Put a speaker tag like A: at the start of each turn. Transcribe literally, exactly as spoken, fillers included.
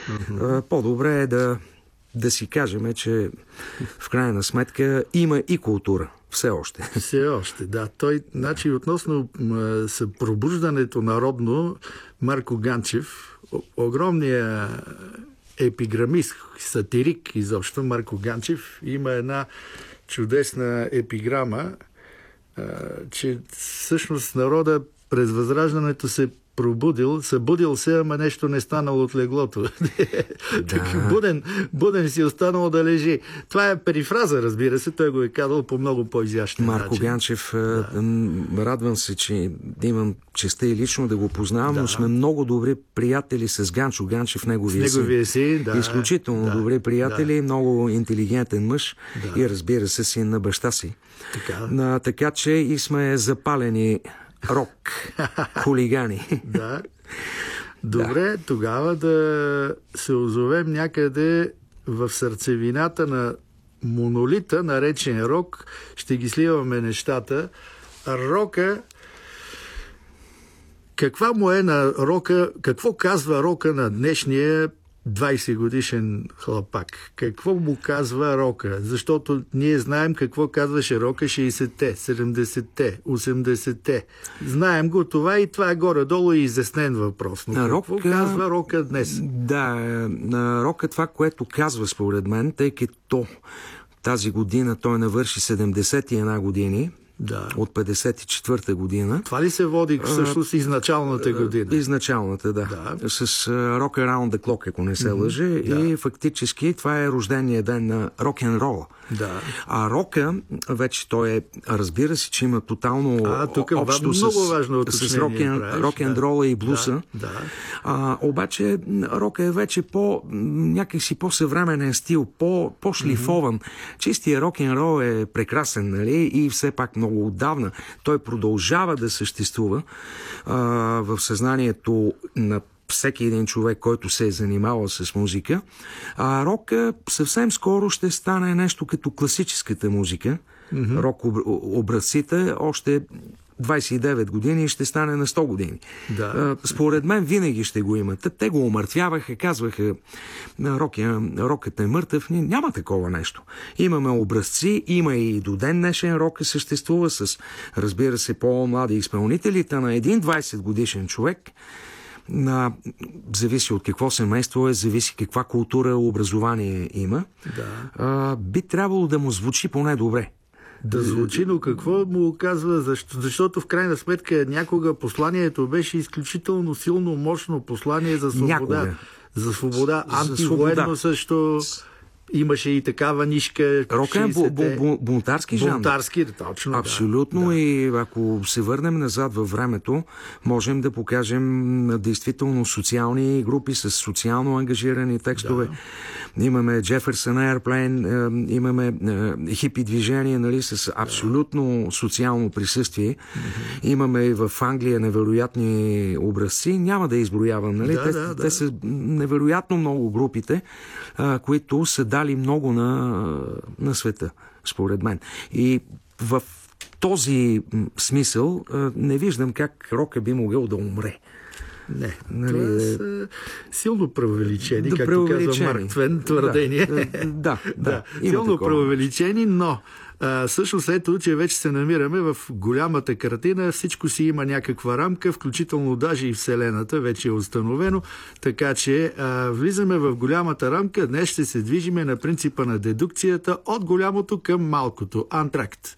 A: Uh-huh. По-добре е да, да си кажем, че в крайна сметка има и култура. Все още.
B: Все още, да. Той, значи, относно м, съпробуждането народно, Марко Ганчев, огромният епиграмист, сатирик изобщо, Марко Ганчев, има една чудесна епиграма, а, че всъщност народа през Възраждането се пробудил, събудил се, ама нещо не станало от леглото. Да. буден, буден си останало да лежи. Това е перифраза, разбира се. Той го е казал по много по-изящен начин.
A: Марко Ганчев, да. Радвам се, че имам честа и лично да го познавам, да. Но сме много добри приятели с Ганчо Ганчев, неговия
B: син. Неговия си, да.
A: Изключително да. Добри приятели, да. Много интелигентен мъж да. И разбира се, син на баща си.
B: Така,
A: а, така че и сме запалени рок хулигани.
B: Да. Добре, да. Тогава да се озовем някъде в сърцевината на монолита, наречен рок. Ще ги сливаме нещата. Рока, каква му е на рока, какво казва рока на днешния двайсет годишен хлапак? Какво му казва рока? Защото ние знаем какво казваше рока шейсетте, седемдесетте, осемдесетте. Знаем го това и това е горе-долу и изяснен въпрос. Но какво рока, казва рока днес?
A: Да, на рока това, което казва според мен, тъй като тази година той навърши седемдесет и една години, да. От петдесет и четвърта година.
B: Това ли се води всъщност изначалната година?
A: Изначалната, да. да. С uh, Rock Around the Clock, ако не се лъже. Mm-hmm. Да. И фактически това е рождения ден на рок-н-рола.
B: Да.
A: А рока, вече той е, разбира се, че има тотално
B: а, тук
A: общо с, с рок-н-рола да. И блуса.
B: Да. Да.
A: А, обаче рока е вече по някакси по-съвременен стил, по, по-шлифован. Mm-hmm. Чистия рок-н-рол е прекрасен, нали? И все пак много отдавна. Той продължава да съществува а, в съзнанието на всеки един човек, който се е занимавал с музика. А рока съвсем скоро ще стане нещо като класическата музика. Mm-hmm. Рок образците още двайсет и девет години и ще стане на сто години.
B: Да.
A: Според мен винаги ще го имат. Те го омъртвяваха, казваха рокът е мъртъв. Няма такова нещо. Имаме образци, има и до ден днешен рока съществува с, разбира се, по-млади изпълнителите на един двайсет годишен човек. На... Зависи от какво семейство е, зависи каква култура, образование има.
B: Да.
A: А, би трябвало да му звучи поне добре.
B: Да звучи, но какво му казва? Защо? Защото в крайна сметка някога посланието беше изключително силно, мощно послание за свобода.
A: Някога.
B: За свобода. Антивоенно също имаше и такава нишка.
A: Рока е бунтарски жанр.
B: Бунтарски, точно.
A: Абсолютно.
B: Да.
A: И ако се върнем назад във времето, можем да покажем действително социални групи с социално ангажирани текстове. Да. Имаме Jefferson Airplane, имаме хипи движение, нали, с абсолютно да. Социално присъствие. Mm-hmm. Имаме и в Англия невероятни образци. Няма да изброявам. Нали?
B: Да,
A: те,
B: да,
A: те
B: да.
A: са невероятно много групите, а, които са дали много на, на света, според мен. И в този смисъл не виждам как рока би могъл да умре.
B: Не,
A: нали,
B: това са силно преувеличени,
A: да,
B: както казва Марк Твен, твърдение.
A: Да, да, да, да
B: силно преувеличени, но а, всъщност ето, че вече се намираме в голямата картина, всичко си има някаква рамка, включително даже и Вселената, вече е установено, така че а, влизаме в голямата рамка, днес ще се движиме на принципа на дедукцията от голямото към малкото. Антракт.